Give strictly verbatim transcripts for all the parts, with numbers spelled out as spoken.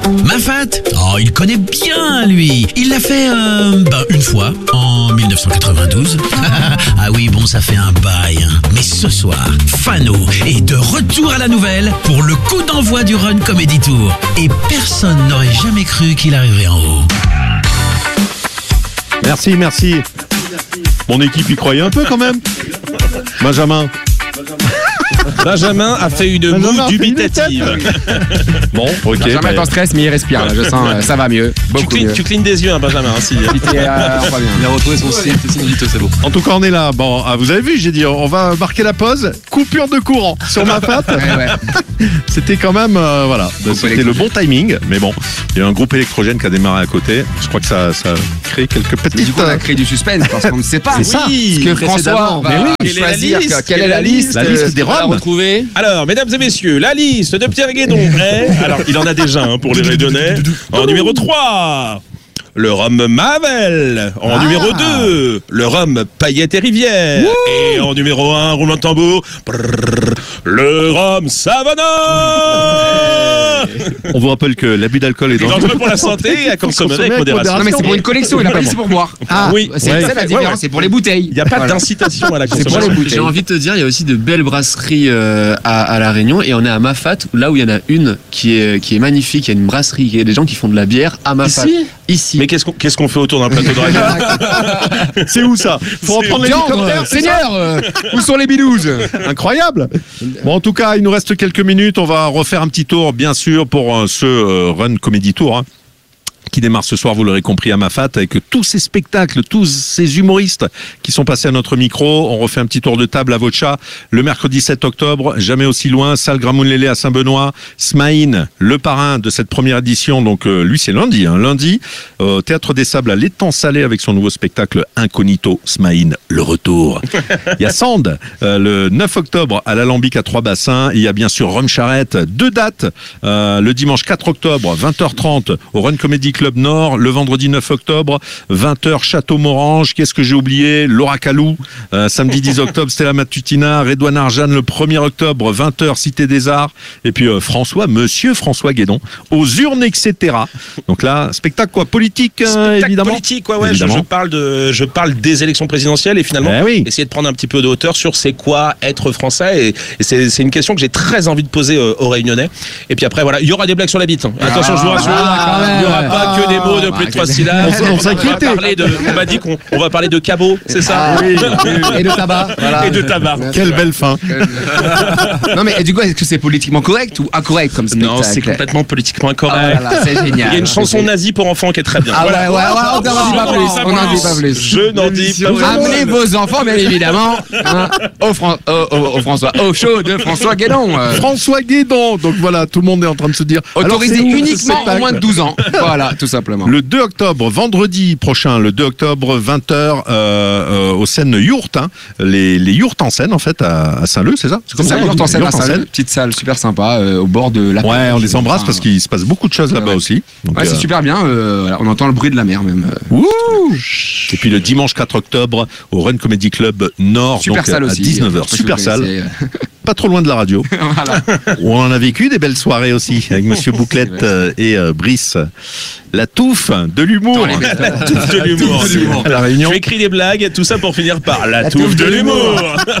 Mafat, oh, il connaît bien, lui. Il l'a fait, euh, ben, une fois, en mille neuf cent quatre-vingt-douze. Ah oui, bon, ça fait un bail, hein. Mais ce soir, Fano est de retour à la nouvelle pour le coup d'envoi du Run Comedy Tour. Et personne n'aurait jamais cru qu'il arriverait en haut. Merci, merci. Mon équipe y croyait un peu quand même. Benjamin. Benjamin a fait une moue dubitative. Bon, ok. Benjamin est en stress, mais il respire. Là, je sens, euh, ça va mieux. Tu, clignes, tu clignes des yeux, hein, Benjamin. Hein, si. Euh, on va bien. Il a retrouvé son signe vite, c'est beau. En tout cas, on est là. Bon, ah, vous avez vu, j'ai dit, on va marquer la pause. Coupure de courant sur Mafat. Ouais, ouais. C'était quand même, euh, voilà, c'était le bon timing. Mais bon, il y a un groupe électrogène qui a démarré à côté. Je crois que ça, ça crée quelques petites. Mais du coup, on a créé du suspense parce qu'on ne sait pas. C'est ça. Oui, ce que François va oui. choisir. Quelle est la liste Quelle est la liste La liste des roms. Retrouvé. Alors, mesdames et messieurs, la liste de Pierre Guédon est... Alors, il en a déjà hein, pour les Réunionnais. En numéro trois, le rhum Mavel. En Ah. numéro deux, le rhum Paillettes et Rivière. Et en numéro un, roulement de tambour, brrr, le rhum Savona. On vous rappelle que l'abus d'alcool est Il est dangereux. dangereux pour la santé et à consommer avec modération. Non, mais c'est pour une collection, il a pas dit c'est pour boire. Ah, oui. c'est Ouais. ça la Ouais, différence, ouais. c'est pour les bouteilles. Il n'y a pas Voilà. d'incitation à la C'est pour consommation. les bouteilles. J'ai envie de te dire, il y a aussi de belles brasseries euh, à, à La Réunion et on est à Mafat, là où il y en a une qui est, qui est magnifique. Il y a une brasserie, il y a des gens qui font de la bière à Mafat. Ici Ici. Mais qu'est-ce qu'on qu'est-ce qu'on fait autour d'un plateau de radio? C'est où ça? Faut en C'est prendre Tiens, l'hélicoptère, c'est ça? Seigneur, euh, où sont les bidouses? Incroyable. Bon, en tout cas, il nous reste quelques minutes. On va refaire un petit tour, bien sûr, pour euh, ce euh, Run Comedy Tour. Hein, qui démarre ce soir, vous l'aurez compris, à Mafat, avec tous ces spectacles, tous ces humoristes qui sont passés à notre micro. On refait un petit tour de table à Vocha le mercredi sept octobre, jamais aussi loin, salle Gramoun-Lélé à Saint-Benoît. Smaïn, le parrain de cette première édition, donc euh, lui c'est lundi, hein, lundi, au euh, Théâtre des Sables à l'Étang Salé avec son nouveau spectacle Incognito, Smaïn, le retour. Il y a Sand, euh, le neuf octobre à l'Alambic à Trois-Bassins. Il y a bien sûr Rome Charrette, deux dates, euh, le dimanche quatre octobre, vingt heures trente au Run Comedy Club Nord, le vendredi neuf octobre, vingt heures Château-Morange. Qu'est-ce que j'ai oublié? Laura Calou, euh, samedi dix octobre, Stella Matutina, Redouane Arjan le premier octobre, vingt heures Cité des Arts, et puis euh, François, monsieur François Guédon, aux urnes, et cetera. Donc là, spectacle quoi, politique, euh, Spectacle évidemment. politique, ouais, ouais. Je, Évidemment. je parle de, je parle des élections présidentielles et finalement Eh oui. essayer de prendre un petit peu de hauteur sur c'est quoi être français et, et c'est, c'est une question que j'ai très envie de poser euh, aux Réunionnais. Et puis après voilà, il y aura des blagues sur la bite. hein. Attention, je vous rassure, ah, il n'y aura ouais. pas que des mots de plus de trois syllabes. On s- on s'inquiétait. va parler de, on m'a dit qu'on on va parler de cabot, c'est ça? Ah, et de tabac. Voilà. Et de tabac. Quelle belle fin. Non mais et du coup, est-ce que c'est politiquement correct ou incorrect comme spectacle? Non, c'est complètement politiquement Ah, incorrect. voilà, c'est génial. Il y a une chanson nazie pour enfants qui est très bien. Ah ouais, ouais, ouais, on n'en dit pas plus. On n'en dit pas plus. Je n'en dis pas plus. Amenez vos enfants, bien évidemment, hein, au, Fran- au- au- au François, au show de François Guédon. euh, François Guédon. Donc voilà, tout le monde est en train de se dire. autorisé alors, c'est où, ce uniquement spectacle en moins de douze ans. Voilà, tout simplement. Le deux octobre, vendredi prochain, le deux octobre, vingt heures, euh, euh, au scène Yourt, hein, les, les Yourt en scène, en fait, à, à Saint-Leu, c'est ça? C'est Comme ça, on on dit en scène, Yourt en scène. petite salle super sympa euh, au bord de la. Ouais, on les embrasse parce qu'il se passe beaucoup de choses là-bas Ouais. aussi. Donc, Ouais, c'est euh, super bien. euh, voilà, on entend le bruit de la mer même. euh. Ouh. Et puis le dimanche quatre octobre, au Run Comedy Club Nord, Super donc salle à aussi. dix-neuf heures. Je sais pas si Super vous salle, connaissez, euh. pas trop loin de la radio. Voilà. Où on en a vécu des belles soirées aussi, avec Monsieur Bouclette euh, et euh, Brice. La touffe de l'humour. Dans les belles- La touffe de l'humour. À la Réunion. Tu écris des blagues, tout ça pour finir par la, touffe de l'humour.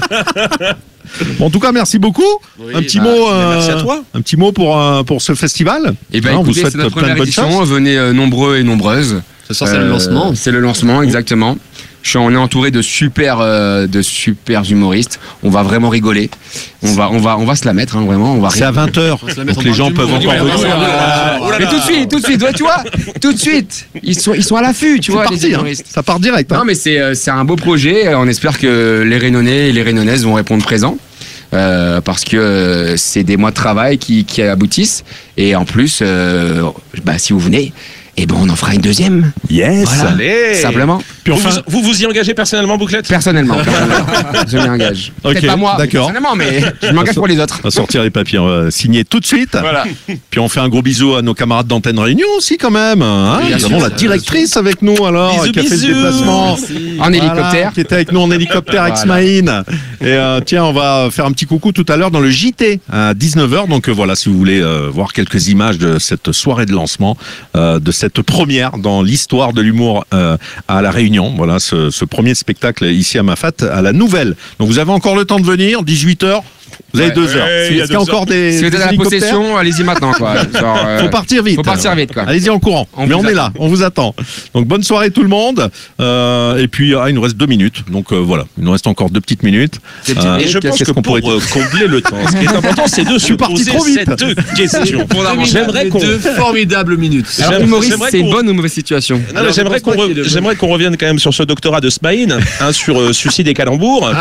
Bon, en tout cas, merci beaucoup. Oui, un petit bah, mot, euh, merci à toi. un petit mot pour euh, pour ce festival. Et ben Hein, on vous écoutez, souhaite c'est notre plein de première bonnes édition. choses. Venez euh, nombreux et nombreuses. Ce soir, c'est le Euh, lancement. C'est le lancement, exactement. Je suis, on est entouré de super, euh, de super humoristes. On va vraiment rigoler. On va, on va, on va se la mettre, hein, vraiment. On va C'est à vingt heures, se la met donc en les bas gens du peuvent monde. encore Ouais, venir. ouais, ouais, Oh là Mais là. tout de suite, tout de suite, ouais, tu vois, tout de suite. Ils sont, ils sont à l'affût, tu C'est vois, les parti, hein. humoristes. Ça part direct. hein. Non, mais c'est, euh, c'est un beau projet. On espère que les Réunionnais et les Réunionnaises vont répondre présent. Euh, parce que euh, c'est des mois de travail qui, qui aboutissent. Et en plus, euh, bah, si vous venez, eh ben, on en fera une deuxième. Yes. Voilà. Allez. Simplement. Puis Vous, enfin, vous, vous vous y engagez personnellement, Bouclette? Personnellement. personnellement. Je m'y engage. Ok, Peut-être pas moi, d'accord. personnellement, mais je m'engage pour les autres. on va sortir les papiers, on va signer tout de suite. Voilà. Puis on fait un gros bisou à nos camarades d'Antenne Réunion aussi quand même. Hein. Bien Nous avons sûr. la directrice avec nous alors, Bisous, qui a fait le bisous. déplacement. En Voilà, hélicoptère. qui était avec nous en hélicoptère avec Voilà. Smaïn. Et euh, tiens, on va faire un petit coucou tout à l'heure dans le J T à dix-neuf heures. Donc euh, voilà, si vous voulez euh, voir quelques images de cette soirée de lancement, euh, de cette première dans l'histoire de l'humour euh, à La Réunion. Voilà, ce, ce premier spectacle ici à Mafat, à la Nouvelle. Donc vous avez encore le temps de venir, dix-huit heures. Vous avez Ouais, deux heures. ouais, il y a Est-ce qu'il y a deux encore heures. des, Si vous êtes des à la hélicoptères possession, allez-y maintenant, quoi. Genre, euh, Faut partir vite. Faut partir vite, quoi. Allez-y en courant. On Mais vous on est attend. là, on vous attend. Donc bonne soirée tout le monde. Euh, et puis ah, il nous reste deux minutes. Donc euh, voilà, il nous reste encore deux petites minutes. Des petites Euh, Et je pense qu'est-ce que qu'on pour pourrait dire euh, combler le temps, ce qui est important, c'est de se suis parti poser trop vite. cette question. J'aimerais qu'on Deux formidables minutes. Alors, J'aime- humoriste, j'aimerais c'est qu'on- une bonne ou mauvaise situation? Non, mais Alors, j'aimerais je pense qu'on pas re- qu'il y ait de- j'aimerais qu'on revienne quand même sur ce doctorat de Smaïn hein, sur euh, suicide et calembour,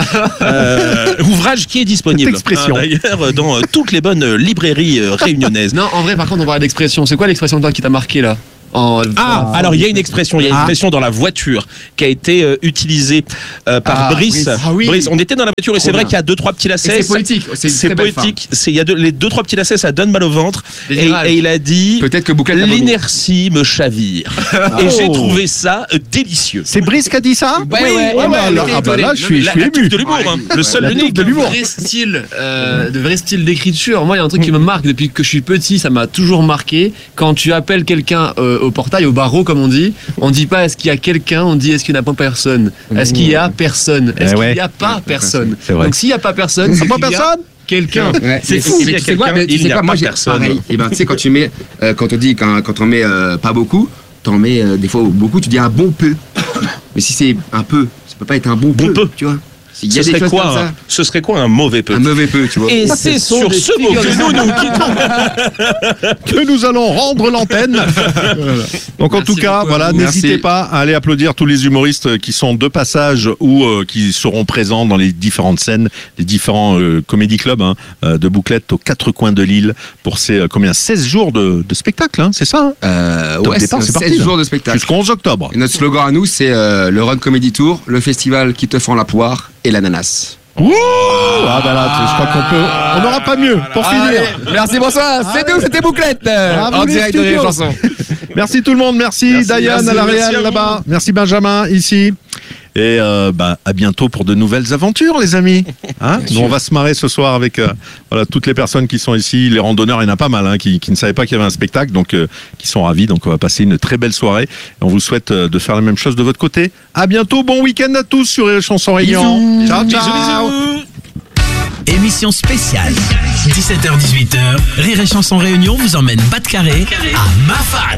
euh, ouvrage qui est disponible Cette expression. hein, d'ailleurs dans euh, toutes les bonnes euh, librairies euh, réunionnaises. Non, en vrai, par contre, on parlait d'expression. C'est quoi l'expression toi qui t'a marqué là en... Ah, alors il y a une expression, il y a une Ah. expression dans la voiture qui a été euh, utilisée euh, par Ah, Brice. Brice. Ah oui. Brice, on était dans la voiture et c'est Trop vrai bien. qu'il y a deux trois petits Et lacets. c'est ça- politique. C'est une C'est très belle poétique. C'est il y a deux- les deux trois petits lacets, ça donne mal au ventre. Les Et, virales. et il a dit Peut-être que Bouquet l'a vomi. l'inertie me chavire. Et j'ai Oh. trouvé ça euh, délicieux. C'est Brice qui a dit ça Ouais, ouais, ouais, bah, ouais, alors, ouais, ah bah ouais, là, ouais. je suis, je La- suis la ému. touche de l'humour, hein. le seul, La l'unique. touche de l'humour. vrai style, euh, de vrai style d'écriture. Moi, il y a un truc qui me marque depuis que je suis petit, ça m'a toujours marqué. Quand tu appelles quelqu'un euh, au portail, au barreau, comme on dit, on dit pas est-ce qu'il y a quelqu'un, on dit est-ce qu'il n'y a pas personne. Est-ce qu'il y a personne Est-ce Eh qu'il ouais. n'y a pas personne C'est vrai. Donc s'il n'y a pas personne, c'est Pas qu'il y a personne quelqu'un. Ouais, C'est mais- fou, mais il y a tu sais quoi, quelqu'un, mais tu il sais n'y a quoi, pas moi j'ai personne. pareil. Et ben tu sais quand tu mets euh, quand on dit quand, quand on met euh, pas beaucoup, t'en mets euh, des fois beaucoup, tu dis un bon peu. Mais si c'est un peu, ça peut pas être un bon, Bon peu. tu vois. Il y Ce a des serait, choses quoi, comme un, ça. ce serait quoi un mauvais peu Un mauvais peu, tu vois. Et c'est sont sur des ce mot figures que de nous nous quittons. que nous allons rendre l'antenne. Voilà. Donc en Merci tout cas, beaucoup à voilà, vous. n'hésitez Merci. pas à aller applaudir tous les humoristes qui sont de passage ou euh, qui seront présents dans les différentes scènes, les différents euh, comédie clubs hein, euh, de Bouclette aux quatre coins de l'île pour ces euh, combien seize jours de, de spectacle, hein, c'est ça hein Euh, Top ouais, départ, c'est c'est parti, sept là. jours de spectacle. Jusqu'au onze octobre. Et notre slogan à nous, c'est euh, le Run Comedy Tour, le festival qui te fend la poire et l'ananas. Ouh ah bah là, je crois qu'on peut, on n'aura pas mieux pour finir. Merci, bonsoir. C'est tout, c'était Bouclette. Bravo, En les direct de studios. Rire Chanson. Merci tout le monde, merci, Merci, Diane merci, à la merci réal à vous. là-bas, merci Benjamin ici. Et euh, bah, à bientôt pour de nouvelles aventures, les amis. Hein Nous, on va se marrer ce soir avec euh, voilà, toutes les personnes qui sont ici, les randonneurs, il y en a pas mal, hein, qui, qui ne savaient pas qu'il y avait un spectacle, donc euh, qui sont ravis. Donc on va passer une très belle soirée. Et on vous souhaite euh, de faire la même chose de votre côté. À bientôt, bon week-end à tous sur les chansons Réunion. Ciao, ciao. Bisous, bisous. Émission spéciale. dix-sept heures dix-huit heures, Rire et Chanson Réunion vous emmène bas de carré à Mafat.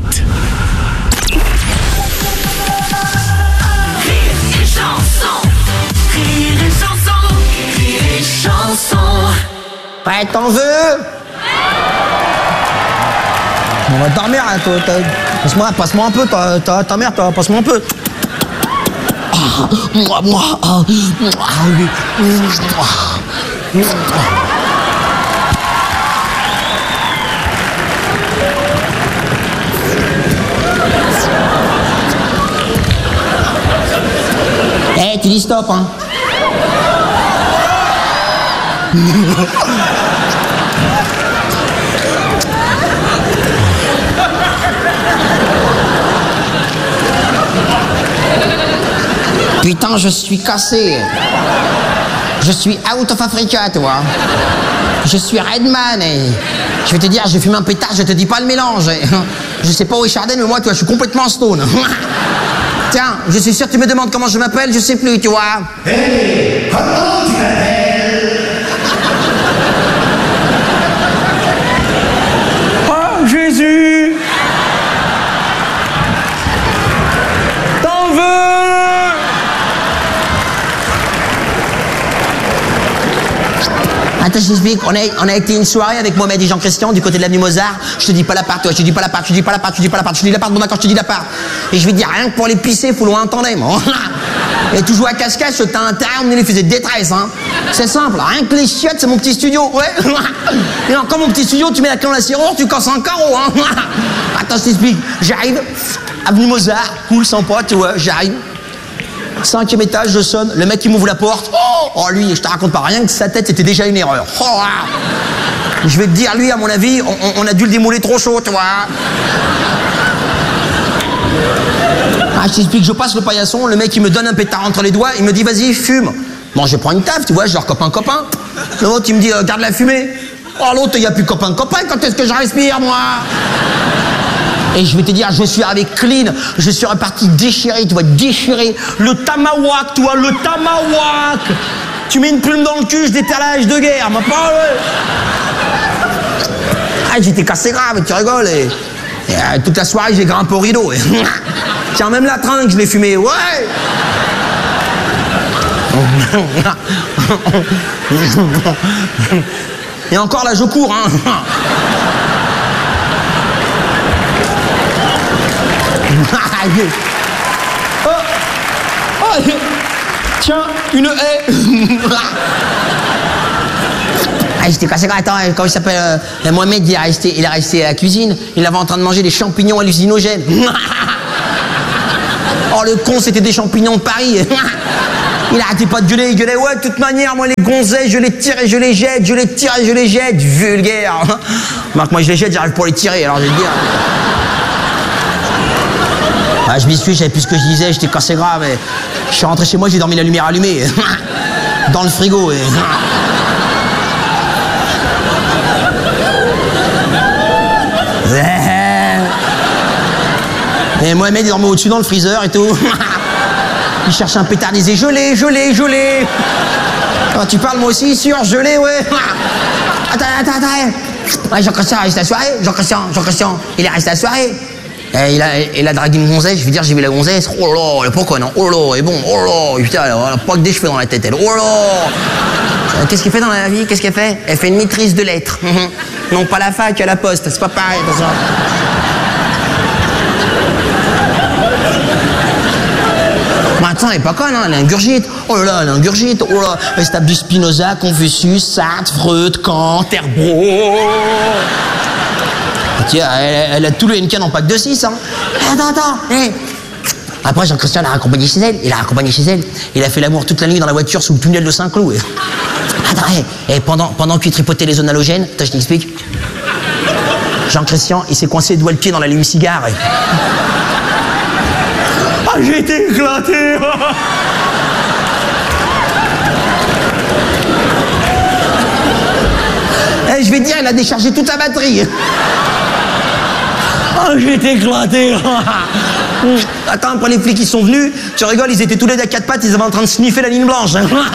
Ouais, t'en veux? On va dormir, hein, toi, toi. Passe-moi, passe-moi un peu, ta, ta, ta mère, toi, passe-moi un peu. Ah, moi, moi, ah, ah, oui. Eh, tu dis stop, hein. Putain, je suis cassé. Je suis out of Africa, tu vois. Je suis Redman et je vais te dire, j'ai fumé un pétard, je te dis pas le mélange. Je sais pas où est Chardin, mais moi, tu vois, je suis complètement stone. Tiens, je suis sûr que tu me demandes comment je m'appelle, je sais plus, tu vois. Hey, comment tu t'appelles? Oh, Jésus! T'en veux? Attends, je t'explique. On a, on a été une soirée avec Mohamed et Jean-Christian du côté de l'avenue Mozart. Je te dis pas l'appart, toi. Je te dis pas l'appart, je te dis pas l'appart, je te dis pas l'appart, je te dis l'appart. Bon, d'accord, je te dis l'appart. Et je vais te dire, rien que pour les pisser, faut loin entendre, moi. Et tu joues à cache-cache, t'as un terme, on est les fusées de détresse, hein. C'est simple, rien que les chiottes, c'est mon petit studio, ouais. Et encore mon petit studio, tu mets la clé dans la serrure, tu casses un carreau, hein. Attends, je t'explique. J'arrive, avenue Mozart, cool, sans pote, tu vois, j'arrive. Cinquième étage, je sonne, le mec qui m'ouvre la porte. Oh, oh, lui, je te raconte pas, rien que sa tête, c'était déjà une erreur. Oh, ah. Je vais te dire, lui, à mon avis, on, on- on a dû le démouler trop chaud, tu vois. Ah, je t'explique, je passe le paillasson, le mec il me donne un pétard entre les doigts, il me dit vas-y fume. Bon, je prends une taf, tu vois, genre copain-copain. L'autre, il me dit, euh, garde la fumée. Oh, l'autre, il n'y a plus copain-copain, quand est-ce que je respire, moi? Et je vais te dire, je suis avec Clean, je suis reparti déchiré, tu vois, déchiré. Le tamawak, tu vois, le tamawak. Tu mets une plume dans le cul, je déterre la hache de guerre, m'a parlé. Ah, j'étais cassé grave, tu rigoles. Et, et euh, toute la soirée, j'ai grimpé au rideau. Et, tiens, même la trinque, je l'ai fumé, ouais. Et encore là, je cours, hein. Oh, oh, tiens, une haie. Ah, j'étais cassé. Attends, comment il s'appelle euh, Mohamed, il est, resté, il est resté à la cuisine. Il avait en train de manger des champignons hallucinogènes. Oh, le con, c'était des champignons de Paris. Il arrêtait pas de gueuler, il gueulait. Ouais, de toute manière, moi, les gonzesses, je les tire et je les jette, je les tire et je les jette. Vulgaire. Marc, moi, je les jette, j'arrive pas à les tirer, alors je vais te dire. Ah, je m'y suis, je savais plus ce que je disais, j'étais cassé grave. Et je suis rentré chez moi, j'ai dormi la lumière allumée. Dans le frigo. Et... Et Mohamed, il dormait au-dessus dans le freezer et tout. Il cherche un pétard, il disait je l'ai, je l'ai, je l'ai. Ah, tu parles moi aussi, sûr, je l'ai, ouais. Attends, attends, attends. Ouais, Jean-Christian est resté à la soirée. Jean-Christian, Jean-Christian, il est resté à la soirée. Et il a, il a dragué une gonzesse, je veux dire, j'ai vu la gonzesse. Oh là, elle est pas conne, oh là, elle est bon, oh là. Putain, elle a pas que des cheveux dans la tête, elle. Oh là. Qu'est-ce qu'elle fait dans la vie? Qu'est-ce qu'elle fait? Elle fait une maîtrise de lettres. Non, pas la fac, à la poste, c'est pas pareil, attention. Bon, attends, elle est pas conne, hein, elle est ingurgite. Oh là là, elle est ingurgite. Oh là, elle se tape du Spinoza, Confucius, Sartre, Freud, Kant, Herbro. Tiens, elle, elle a tout le N K en pack de six, hein. Attends, attends, hey. Après, Jean-Christian l'a raccompagné chez elle. Il l'a raccompagné chez elle. Il a fait l'amour toute la nuit dans la voiture sous le tunnel de Saint-Cloud. Attends, hey. Et pendant, pendant qu'il tripotait les zones halogènes, attends, je t'explique. Jean-Christian, il s'est coincé le doigt le pied dans la lume-cigare. Et... Ah, j'ai été éclaté. Eh, je vais te dire, il a déchargé toute la batterie. Oh, j'ai été éclaté. Attends, après les flics qui sont venus, tu rigoles, ils étaient tous les deux à quatre pattes, ils étaient en train de sniffer la ligne blanche.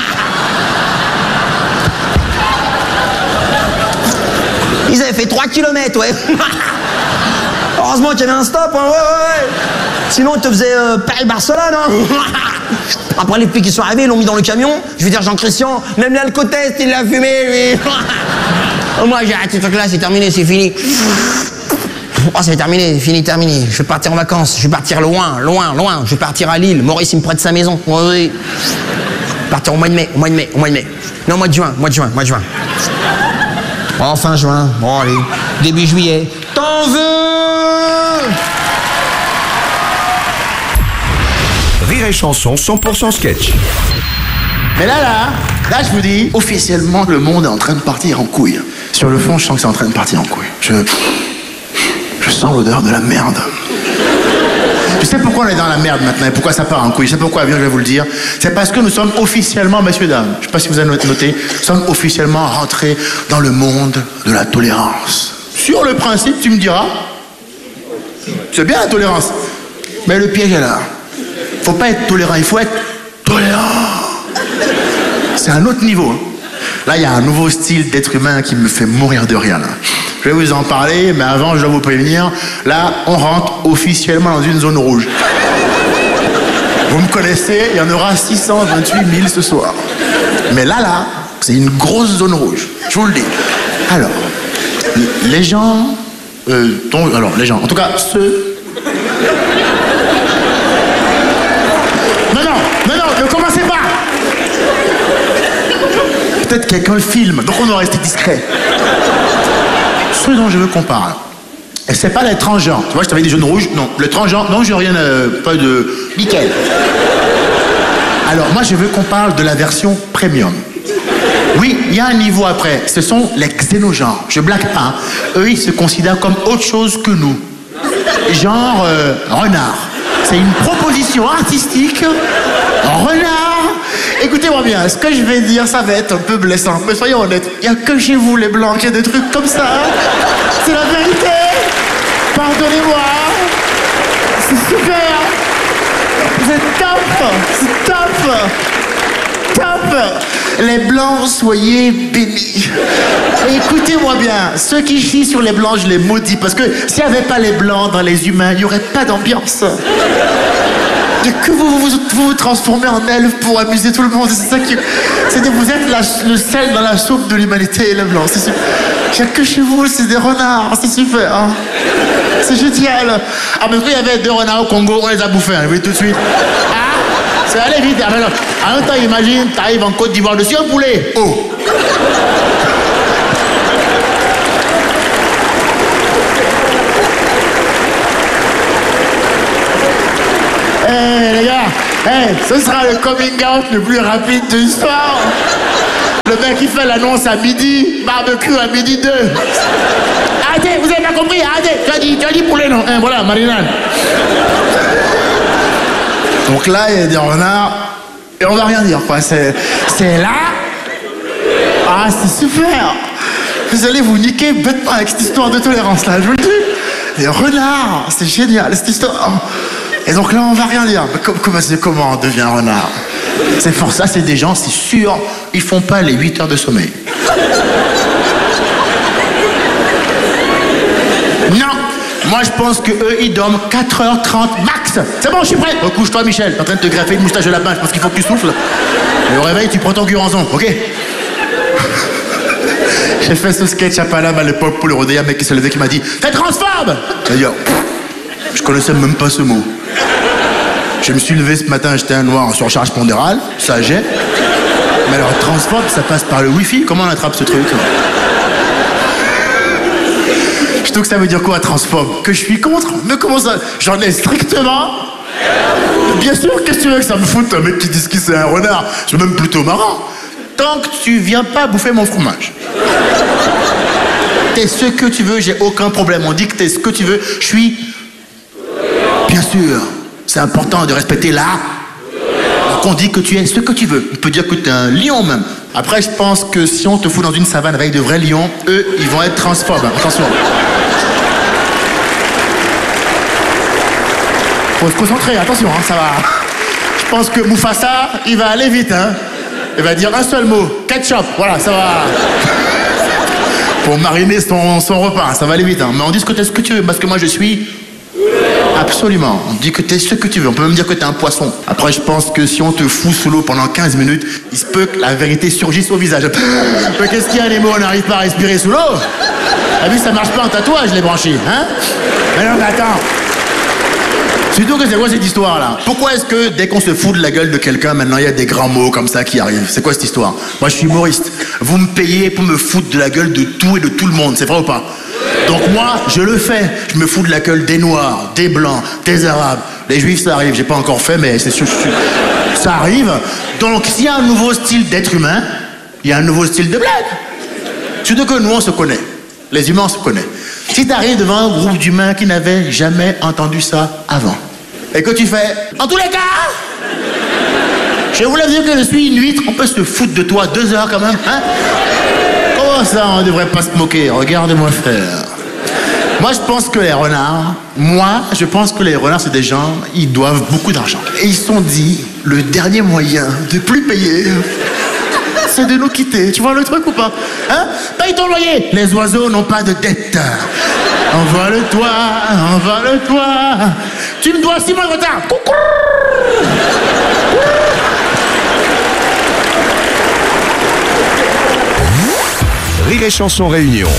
Ils avaient fait trois kilomètres, ouais. Heureusement qu'il y avait un stop, hein, ouais, ouais, ouais. Sinon, ils te faisaient euh, Paris-Barcelone, hein. Après, les flics qui sont arrivés, ils l'ont mis dans le camion. Je veux dire, Jean-Christian, même l'alcotest, il l'a fumé, lui. Oh, moi, j'ai arrêté ce truc-là, c'est terminé, c'est fini. Oh, c'est terminé, fini, terminé. Je vais partir en vacances, je vais partir loin, loin, loin. Je vais partir à Lille. Maurice, il me prête sa maison. Oui, oui. Partir au mois de mai, au mois de mai, au mois de mai. Non, au mois de juin, mois de juin, mois de juin. Oh, fin juin, bon, allez. Début juillet. T'en veux? Rire et chanson cent pour cent sketch. Mais là, là, là, je vous dis, officiellement, le monde est en train de partir en couille. Sur le fond, je sens que c'est en train de partir en couille. Je, je sens l'odeur de la merde. Tu sais pourquoi on est dans la merde maintenant et pourquoi ça part en couille? Je sais pourquoi, bien, je vais vous le dire. C'est parce que nous sommes officiellement, messieurs, dames, je ne sais pas si vous avez noté, nous sommes officiellement rentrés dans le monde de la tolérance. Sur le principe, tu me diras, c'est bien la tolérance. Mais le piège est là. Faut pas être tolérant, il faut être tolérant. C'est un autre niveau. Hein. Là, il y a un nouveau style d'être humain qui me fait mourir de rire. Là. Je vais vous en parler, mais avant, je dois vous prévenir. Là, on rentre officiellement dans une zone rouge. Vous me connaissez, il y en aura six cent vingt-huit mille ce soir. Mais là, là, c'est une grosse zone rouge. Je vous le dis. Alors, les gens... Euh, ton, alors, les gens, en tout cas, ceux... Non, non, non, non, ne commencez pas. Peut-être quelqu'un le filme, donc on doit rester discret. Ce dont je veux qu'on parle, et c'est pas les transgenres. Tu vois, je t'avais dit jaune rouge, non. Le transgenre, non, j'ai rien, euh, pas de... Nickel. Alors, moi, je veux qu'on parle de la version premium. Oui, il y a un niveau après. Ce sont les xénogenres. Je blague pas. Eux, ils se considèrent comme autre chose que nous. Genre, euh, renard. C'est une proposition artistique. Renard. Écoutez-moi bien, ce que je vais dire, ça va être un peu blessant. Mais soyons honnêtes, il n'y a que chez vous, les Blancs, qui a des trucs comme ça. C'est la vérité. Pardonnez-moi. C'est super. C'est top. C'est top. Top. Les Blancs, soyez bénis. Écoutez-moi bien, ceux qui chient sur les Blancs, je les maudis. Parce que s'il n'y avait pas les Blancs dans les humains, il n'y aurait pas d'ambiance. Et que vous vous, vous vous transformez en elfe pour amuser tout le monde. C'est ça qui... C'est que vous êtes la, le sel dans la soupe de l'humanité, les Blancs. C'est super. Il n'y a que chez vous, c'est des renards. C'est super. Hein. C'est génial. Ah, mais quand il y avait deux renards au Congo, on les a bouffés, hein, vous voyez tout de suite. Ah, c'est allé vite. Ah, mais non. En même temps, imagine, t'arrives en Côte d'Ivoire dessus, un poulet. Oh. Eh hey, les gars, hey, ce sera le coming out le plus rapide de l'histoire. Le mec qui fait l'annonce à midi, barbecue à midi deux. Arrêtez, vous avez pas compris, arrêtez. Tu as dit, tu as dit poulet, non hein, voilà, marinade. Donc là, il y a des renards, et on va rien dire, quoi. C'est, c'est là. Ah, c'est super. Vous allez vous niquer bêtement avec cette histoire de tolérance, là, je vous le dis. Les renards, c'est génial, cette histoire. Et donc là, on va rien dire. Mais comment, comment on devient renard? C'est pour ça, c'est des gens, c'est sûr, ils font pas les huit heures de sommeil. Non, moi je pense que eux, ils dorment quatre heures trente max. C'est bon, je suis prêt. Recouche-toi, Michel. T'es en train de te greffer une moustache de lapin, je pense qu'il faut que tu souffles. Et au réveil, tu prends ton guranzon, ok? J'ai fait ce sketch à Paname à l'époque pour le rodéa, un mec qui s'est levé qui m'a dit « T'es transphobe !» J'ai dit « Je connaissais même pas ce mot. » Je me suis levé ce matin, j'étais un noir en surcharge pondérale, ça j'ai. Mais alors, transphobe, ça passe par le wifi. Comment on attrape ce truc? Je trouve que ça veut dire quoi, transphobe? Que je suis contre? Mais comment ça? J'en ai strictement. Bien sûr, qu'est-ce que tu veux que ça me foute, un mec qui dit que c'est un renard? C'est même plutôt marrant. Tant que tu viens pas bouffer mon fromage. T'es ce que tu veux, j'ai aucun problème. On dit que t'es ce que tu veux, je suis... Bien sûr. C'est important de respecter la... Donc on dit que tu es ce que tu veux. On peut dire que tu es un lion même. Après, je pense que si on te fout dans une savane avec de vrais lions, eux, ils vont être transphobes. Attention. Faut se concentrer, attention, hein, ça va. Je pense que Mufasa, il va aller vite. Hein. Il va dire un seul mot. Ketchup, voilà, ça va. Pour mariner son, son repas, ça va aller vite. Hein. Mais on dit que tu es ce que tu veux, parce que moi je suis... Absolument. On dit que t'es ce que tu veux. On peut même dire que t'es un poisson. Après, je pense que si on te fout sous l'eau pendant quinze minutes, il se peut que la vérité surgisse au visage. Mais qu'est-ce qu'il y a, Nemo? On n'arrive pas à respirer sous l'eau? T'as vu, ça marche pas en tatouage, les branchies, hein? Mais non, mais attends. Surtout que c'est quoi cette histoire-là? Pourquoi est-ce que dès qu'on se fout de la gueule de quelqu'un, maintenant il y a des grands mots comme ça qui arrivent? C'est quoi cette histoire? Moi, je suis humoriste. Vous me payez pour me foutre de la gueule de tout et de tout le monde. C'est vrai ou pas? Donc moi, je le fais. Je me fous de la gueule des Noirs, des Blancs, des Arabes. Les Juifs, ça arrive. J'ai pas encore fait, mais c'est sûr, ça arrive. Donc s'il y a un nouveau style d'être humain, il y a un nouveau style de blague. Surtout que nous, on se connaît. Les humains, on se connaît. Si t'arrives devant un groupe d'humains qui n'avaient jamais entendu ça avant, et que tu fais, en tous les cas, je voulais dire que je suis une huître, on peut se foutre de toi deux heures quand même, hein? Comment ça, on devrait pas se moquer? Regarde-moi faire. Moi, je pense que les renards, moi, je pense que les renards, c'est des gens, ils doivent beaucoup d'argent. Et ils se sont dit, le dernier moyen de plus payer, c'est de nous quitter. Tu vois le truc ou pas? Hein? Paye ton loyer. Les oiseaux n'ont pas de dette. Envole-toi, envole-toi. Tu me dois six mois de retard. Coucou. Rire et Chanson Réunion.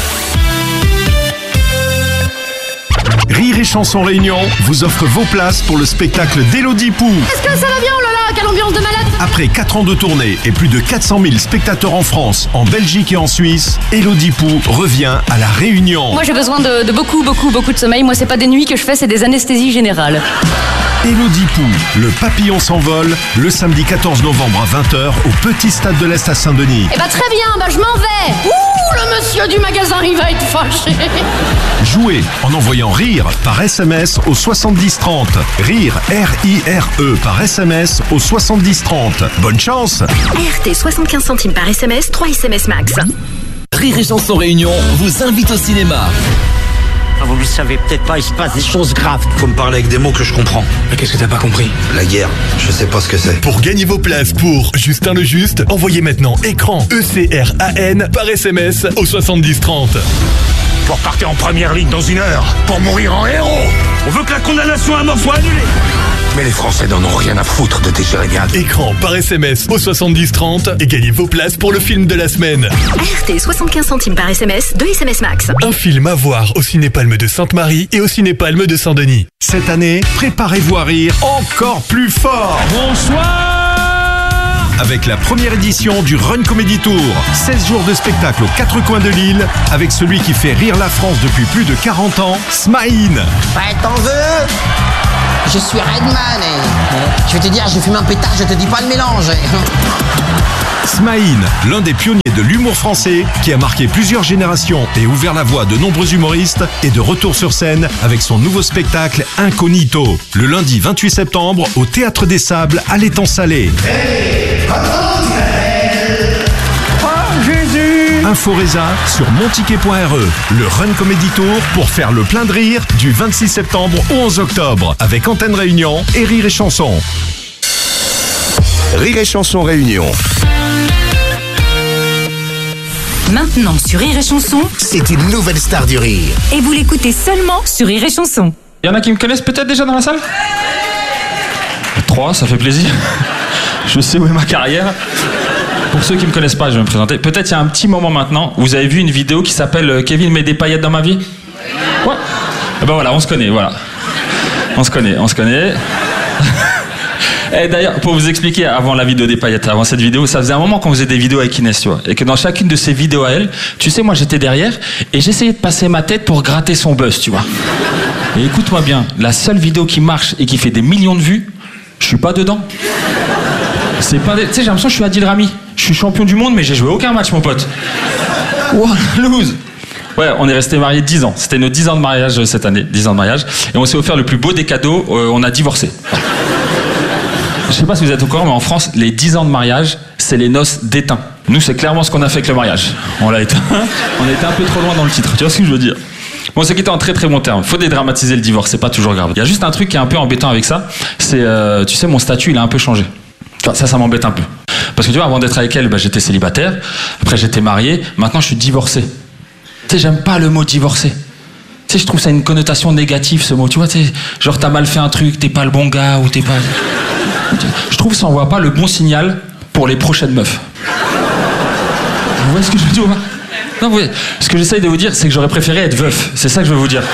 Rire et Chanson Réunion vous offre vos places pour le spectacle d'Élodie Pou. Est-ce que ça va bien? Oh là là, quelle ambiance de malade! Après quatre ans de tournée et plus de quatre cent mille spectateurs en France, en Belgique et en Suisse, Élodie Pou revient à La Réunion. Moi j'ai besoin de, de beaucoup, beaucoup, beaucoup de sommeil. Moi c'est pas des nuits que je fais, c'est des anesthésies générales. Élodie Pou, le papillon s'envole, le samedi quatorze novembre à vingt heures au Petit Stade de l'Est à Saint-Denis. Eh bah très bien, bah je m'en vais. Ouh, le monsieur du magasin, il va être fâché. Jouez en envoyant RIRE par S M S au soixante-dix trente. RIRE, R I R E par S M S au soixante-dix trente. Bonne chance! R T soixante-quinze centimes par S M S, trois S M S max. Rire et Chanson Réunion vous invite au cinéma. Vous le savez peut-être pas, il se passe des choses graves. Faut me parler avec des mots que je comprends. Mais qu'est-ce que t'as pas compris? La guerre, je sais pas ce que c'est. Pour gagner vos places pour Justin le Juste, envoyez maintenant écran E C R A N par S M S au soixante-dix trente. Pour partir en première ligne dans une heure, pour mourir en héros. On veut que la condamnation à mort soit annulée. Mais les Français n'en ont rien à foutre de tes Jérémiades. Écran par S M S au soixante-dix trente et gagnez vos places pour le film de la semaine. R T soixante-quinze centimes par S M S, deux S M S max. Un film à voir au Ciné-Palme de Sainte-Marie et au Ciné-Palme de Saint-Denis. Cette année, préparez-vous à rire encore plus fort. Bonsoir. Avec la première édition du Run Comedy Tour. seize jours de spectacle aux quatre coins de l'île avec celui qui fait rire la France depuis plus de quarante ans, Smaïn. Ouais, t'en veux? Je suis Redman et je vais te dire, je fume un pétard, je te dis pas le mélange. Smaïn, l'un des pionniers de l'humour français qui a marqué plusieurs générations et ouvert la voie de nombreux humoristes, est de retour sur scène avec son nouveau spectacle Incognito. Le lundi vingt-huit septembre au Théâtre des Sables à l'Étang Salé. Hey, oh, Jésus. Inforesa sur monticket point R E. Le Run Comedy Tour pour faire le plein de rire du vingt-six septembre au onze octobre avec Antenne Réunion et Rire et Chanson. Rire et Chanson Réunion. Maintenant sur Rire et Chanson, c'est une nouvelle star du rire. Et vous l'écoutez seulement sur Rire et Chanson. Il y en a qui me connaissent peut-être déjà dans la salle? Trois, ça fait plaisir. Je sais où est ma carrière. Pour ceux qui me connaissent pas, je vais me présenter. Peut-être il y a un petit moment maintenant, vous avez vu une vidéo qui s'appelle Kevin met des paillettes dans ma vie? Ouais. Et ben voilà, on se connaît, voilà. On se connaît, on se connaît. Et d'ailleurs, pour vous expliquer, avant la vidéo des paillettes, avant cette vidéo, ça faisait un moment qu'on faisait des vidéos avec Inès, tu vois. Et que dans chacune de ces vidéos à elle, tu sais, moi j'étais derrière et j'essayais de passer ma tête pour gratter son buzz, tu vois. Et écoute-moi bien, la seule vidéo qui marche et qui fait des millions de vues, je suis pas dedans. C'est pas des... Tu sais, j'ai l'impression que je suis Adil Rami. Je suis champion du monde, mais j'ai joué aucun match, mon pote. Wow, lose. Ouais, on est resté mariés dix ans. C'était nos dix ans de mariage cette année, dix ans de mariage. Et on s'est offert le plus beau des cadeaux, euh, on a divorcé. Je sais pas si vous êtes au courant, mais en France, les dix ans de mariage, c'est les noces d'éteint. Nous, c'est clairement ce qu'on a fait avec le mariage. On l'a éteint. On a été un peu trop loin dans le titre. Tu vois ce que je veux dire? Bon, c'est quitté en très très bon terme. Faut dédramatiser le divorce, c'est pas toujours grave. Il y a juste un truc qui est un peu embêtant avec ça. C'est, euh, tu sais, mon statut, il a un peu changé. Tu vois, ça, ça m'embête un peu. Parce que tu vois, avant d'être avec elle, bah, j'étais célibataire. Après, j'étais marié. Maintenant, je suis divorcé. Tu sais, j'aime pas le mot divorcé. Tu sais, je trouve ça une connotation négative, ce mot. Tu vois, tu sais, genre, t'as mal fait un truc, t'es pas le bon gars, ou t'es pas... Je trouve que ça envoie pas le bon signal pour les prochaines meufs. Vous voyez ce que je veux dire? Non, vous voyez, ce que j'essaye de vous dire, c'est que j'aurais préféré être veuf. C'est ça que je veux vous dire.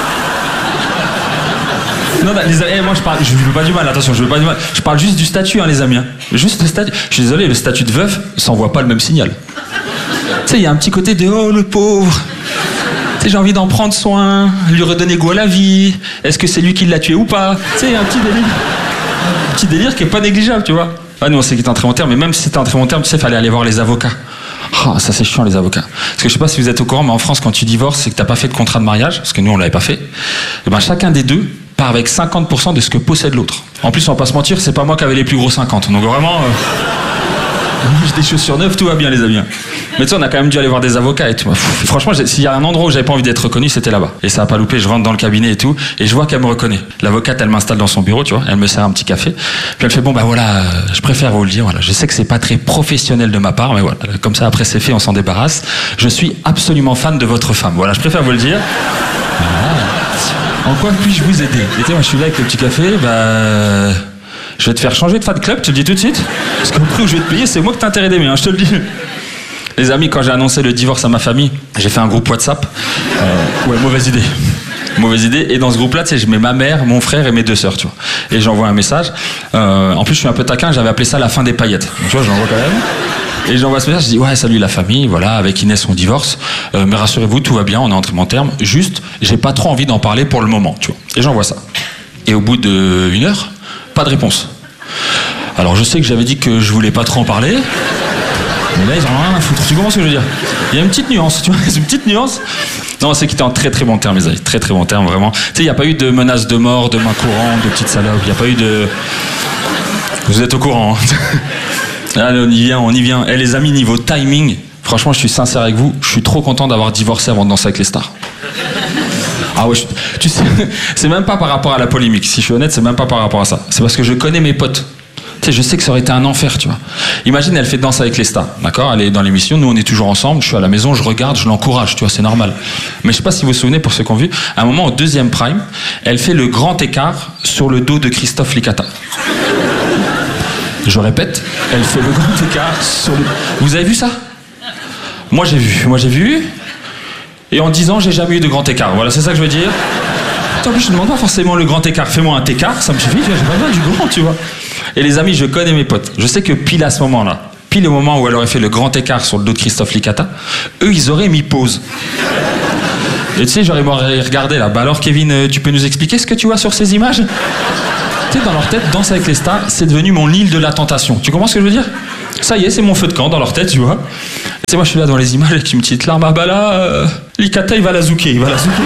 Non, non, les amis, eh, moi je parle, je veux pas du mal, attention, je veux pas du mal. Je parle juste du statut, hein, les amis. Hein. Juste le statut. Je suis désolé, le statut de veuf, ça envoie pas le même signal. Tu sais, il y a un petit côté de oh le pauvre. Tu sais, j'ai envie d'en prendre soin, lui redonner goût à la vie. Est-ce que c'est lui qui l'a tué ou pas? Tu sais, il y a un petit délire. Un petit délire qui est pas négligeable, tu vois. Ah, nous, on sait qu'il était en très bon terme, mais même si c'était en très bon terme, tu sais, fallait aller voir les avocats. Oh, ça c'est chiant, les avocats. Parce que je sais pas si vous êtes au courant, mais en France, quand tu divorces, c'est que t'as pas fait de contrat de mariage, parce que nous, on l'avait pas fait. Et ben, chacun des deux part avec cinquante pour cent de ce que possède l'autre. En plus, on va pas se mentir, c'est pas moi qui avais les plus gros cinquante. Donc vraiment, euh... j'ai des chaussures neuves, tout va bien, les amis. Mais tu sais, on a quand même dû aller voir des avocats et tout. Pff, franchement, s'il y a un endroit où j'avais pas envie d'être reconnu, c'était là-bas. Et ça a pas loupé, je rentre dans le cabinet et tout, et je vois qu'elle me reconnaît. L'avocate, elle m'installe dans son bureau, tu vois, elle me sert un petit café, puis elle fait bon, bah voilà, euh, je préfère vous le dire, voilà, je sais que c'est pas très professionnel de ma part, mais voilà, comme ça, après c'est fait, on s'en débarrasse. Je suis absolument fan de votre femme. Voilà, je préfère vous le dire. Voilà. En quoi puis-je vous aider? Et tu sais, moi, je suis là avec le petit café, bah. Je vais te faire changer de fan club, je te le dis tout de suite. Parce qu'au prix où je vais te payer, c'est moi que t'as intérêt d'aimer, hein, je te le dis. Les amis, quand j'ai annoncé le divorce à ma famille, j'ai fait un groupe WhatsApp. Euh, ouais, mauvaise idée. Mauvaise idée. Et dans ce groupe-là, tu sais, je mets ma mère, mon frère et mes deux sœurs, tu vois. Et j'envoie un message. Euh, en plus, je suis un peu taquin, j'avais appelé ça la fin des paillettes. Donc, tu vois, j'envoie quand même. Et j'envoie ce message, je dis ouais, salut la famille, voilà, avec Inès on divorce. Euh, mais rassurez-vous, tout va bien, on est en très bon terme. Juste, j'ai pas trop envie d'en parler pour le moment, tu vois. Et j'envoie ça. Et au bout d'une heure, pas de réponse. Alors je sais que j'avais dit que je voulais pas trop en parler, mais là ils en ont rien à foutre. Tu comprends ce que je veux dire? Il y a une petite nuance, tu vois, une petite nuance. Non, c'est qu'il était en très très bon terme, les amis, très très bon terme, vraiment. Tu sais, il n'y a pas eu de menace de mort, de main courante, de petite salope, il n'y a pas eu de... Vous êtes au courant, hein. Allez, on y vient, on y vient. Et les amis, niveau timing, franchement, je suis sincère avec vous, je suis trop content d'avoir divorcé avant de danser avec les stars. Ah ouais, je, tu sais, c'est même pas par rapport à la polémique, si je suis honnête, c'est même pas par rapport à ça. C'est parce que je connais mes potes. Tu sais, je sais que ça aurait été un enfer, tu vois. Imagine, elle fait Danse avec les stars, d'accord? Elle est dans l'émission, nous on est toujours ensemble, je suis à la maison, je regarde, je l'encourage, tu vois, c'est normal. Mais je sais pas si vous vous souvenez, pour ceux qui ont vu, à un moment, au deuxième prime, elle fait le grand écart sur le dos de Christophe Licata. Je répète, elle fait le grand écart sur le... Vous avez vu ça? Moi j'ai vu, moi j'ai vu... Et en dix ans, j'ai jamais eu de grand écart. Voilà, c'est ça que je veux dire. En plus, je ne demande pas forcément le grand écart. Fais-moi un écart, ça me suffit. J'ai pas besoin du grand, tu vois. Et les amis, je connais mes potes. Je sais que pile à ce moment-là, pile au moment où elle aurait fait le grand écart sur le dos de Christophe Licata, eux, ils auraient mis pause. Et tu sais, j'aurais regardé là. Bah alors, Kevin, tu peux nous expliquer ce que tu vois sur ces images? Tu sais, dans leur tête, Danse avec les stars, c'est devenu mon île de la tentation. Tu comprends ce que je veux dire? Ça y est, c'est mon feu de camp dans leur tête, tu vois. Tu sais, moi, je suis là dans les images avec une petite larme. Ah bah là, euh, Licata, il va la zouker, il va la zouker.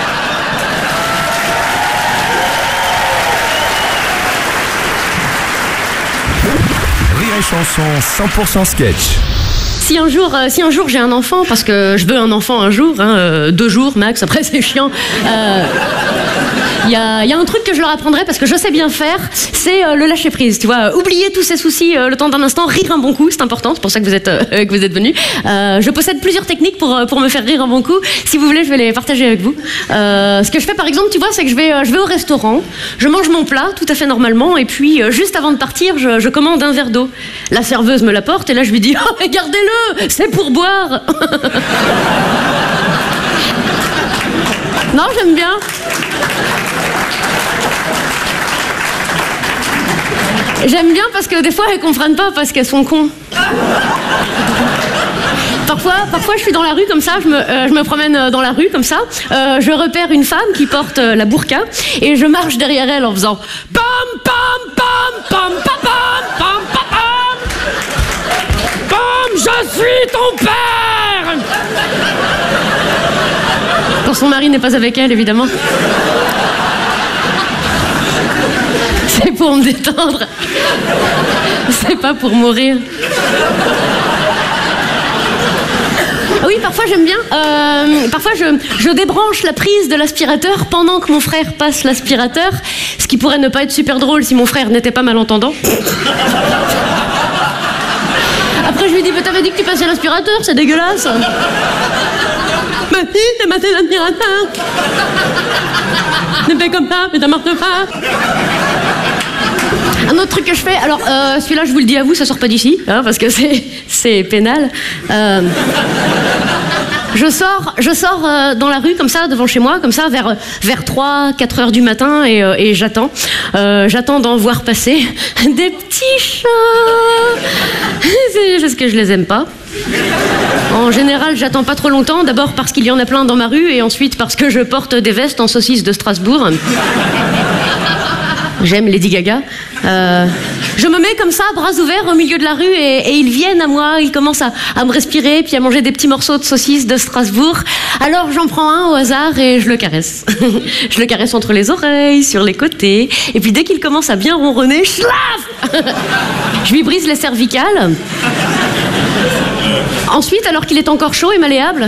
Rire et chanson cent pour cent sketch. Si un jour, euh, si un jour j'ai un enfant, parce que je veux un enfant un jour, hein, euh, deux jours max, après c'est chiant. Euh, Il y a, y a un truc que je leur apprendrai parce que je sais bien faire, c'est euh, le lâcher prise. Tu vois, oublier tous ces soucis euh, le temps d'un instant, rire un bon coup, c'est important. C'est pour ça que vous êtes euh, que vous êtes venus. Euh, je possède plusieurs techniques pour pour me faire rire un bon coup. Si vous voulez, je vais les partager avec vous. Euh, ce que je fais par exemple, tu vois, c'est que je vais je vais au restaurant, je mange mon plat tout à fait normalement, et puis euh, juste avant de partir, je, je commande un verre d'eau. La serveuse me l'apporte et là je lui dis oh, gardez-le, c'est pour boire. Non, j'aime bien. J'aime bien parce que des fois elles comprennent pas parce qu'elles sont cons. Parfois, parfois je suis dans la rue comme ça, je me, euh, je me promène dans la rue comme ça, euh, je repère une femme qui porte euh, la burqa et je marche derrière elle en faisant pam pam pam pam pam pam pam pam pam, je suis ton père. Quand son mari n'est pas avec elle, évidemment. C'est pour me détendre. C'est pas pour mourir. Oui, parfois j'aime bien. Euh, parfois je, je débranche la prise de l'aspirateur pendant que mon frère passe l'aspirateur, ce qui pourrait ne pas être super drôle si mon frère n'était pas malentendant. Après je lui dis, mais t'avais dit que tu passais l'aspirateur, c'est dégueulasse. Mais si, t'as passé l'aspirateur. Ne fais comme ça, mais ça marche pas. Un autre truc que je fais, alors euh, celui-là je vous le dis à vous, ça sort pas d'ici, hein, parce que c'est c'est pénal. Euh, je sors, je sors euh, dans la rue comme ça, devant chez moi, comme ça, vers vers trois, quatre heures du matin, et, euh, et j'attends, euh, j'attends d'en voir passer des petits chats. C'est juste que je les aime pas. En général, j'attends pas trop longtemps, d'abord parce qu'il y en a plein dans ma rue, et ensuite parce que je porte des vestes en saucisse de Strasbourg. J'aime Lady Gaga. Euh, je me mets comme ça, bras ouverts, au milieu de la rue, et, et ils viennent à moi, ils commencent à, à me respirer, puis à manger des petits morceaux de saucisse de Strasbourg. Alors j'en prends un au hasard et je le caresse. Je le caresse entre les oreilles, sur les côtés, et puis dès qu'il commence à bien ronronner, schlaf. Je lui brise les cervicales. Ensuite, alors qu'il est encore chaud et malléable,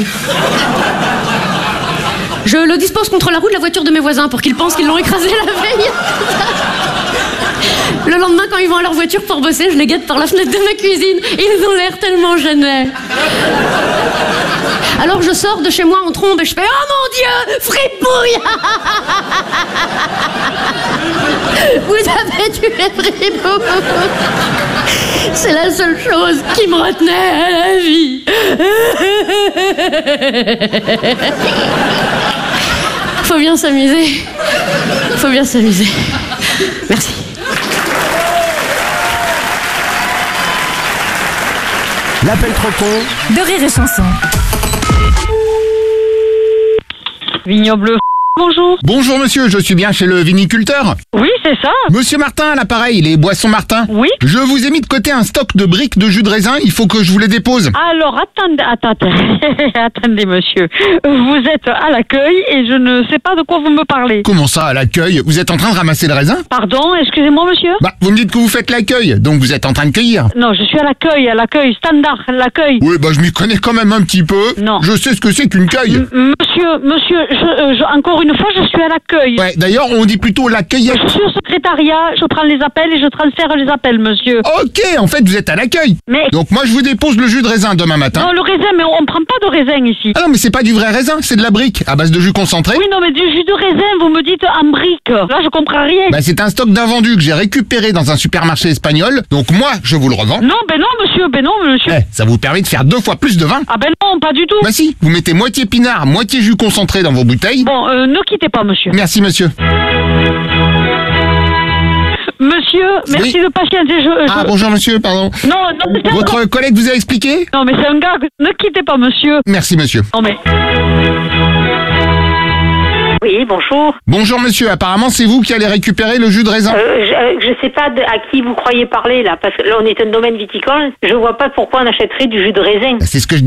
je le dispose contre la roue de la voiture de mes voisins pour qu'ils pensent qu'ils l'ont écrasé la veille. Le lendemain, quand ils vont à leur voiture pour bosser, je les guette par la fenêtre de ma cuisine. Ils ont l'air tellement gênés. Alors je sors de chez moi en trombe et je fais « Oh mon Dieu, fripouille !» Vous avez tué Fripouille. C'est la seule chose qui me retenait à la vie. Faut bien s'amuser. Faut bien s'amuser. Merci. L'appel trop con de Rire et Chanson. Vignoble bonjour. Bonjour monsieur, je suis bien chez le viniculteur. Oui, c'est ça. Monsieur Martin à l'appareil, les boissons Martin. Oui. Je vous ai mis de côté un stock de briques de jus de raisin, il faut que je vous les dépose. Alors, attendez, attendez, attendez monsieur. Vous êtes à l'accueil et je ne sais pas de quoi vous me parlez. Comment ça, à l'accueil? Vous êtes en train de ramasser le raisin? Pardon, excusez-moi monsieur. Bah, vous me dites que vous faites l'accueil, donc vous êtes en train de cueillir. Non, je suis à l'accueil, à l'accueil, standard, l'accueil. Oui, bah je m'y connais quand même un petit peu. Non. Je sais ce que c'est qu'une cueille. M- monsieur, monsieur, je, euh, je- encore une fois, je suis à l'accueil. Ouais, d'ailleurs, on dit plutôt l'accueillette. Je suis au secrétariat, je prends les appels et je transfère les appels, monsieur. Ok, en fait, vous êtes à l'accueil. Mais... Donc moi, je vous dépose le jus de raisin demain matin. Non, le raisin, mais on prend pas de raisin ici. Ah non, mais c'est pas du vrai raisin, c'est de la brique, à base de jus concentré. Oui, non, mais du jus de raisin, vous me dites en brique. Là, je comprends rien. Bah, c'est un stock d'invendus que j'ai récupéré dans un supermarché espagnol, donc moi, je vous le revends. Non, ben non, monsieur, ben non, monsieur. Eh, ça vous permet de faire deux fois plus de vin. Ah ben non, pas du tout. Bah si, vous mettez moitié pinard, moitié jus concentré dans vos bouteilles. Bon, euh, ne quittez pas, monsieur. Merci, monsieur. Monsieur, merci Oui. de patienter. Je, je- Ah, bonjour, monsieur, pardon. Non, non, mais c'est un Votre gars- collègue vous a expliqué? Non, mais c'est un gars. Ne quittez pas, monsieur. Merci, monsieur. Non, mais. Oui, bonjour. Bonjour, monsieur. Apparemment, c'est vous qui allez récupérer le jus de raisin. Euh, je, euh, je sais pas de- à qui vous croyez parler là, parce que là on est un domaine viticole. Je vois pas pourquoi on achèterait du jus de raisin. C'est ce que je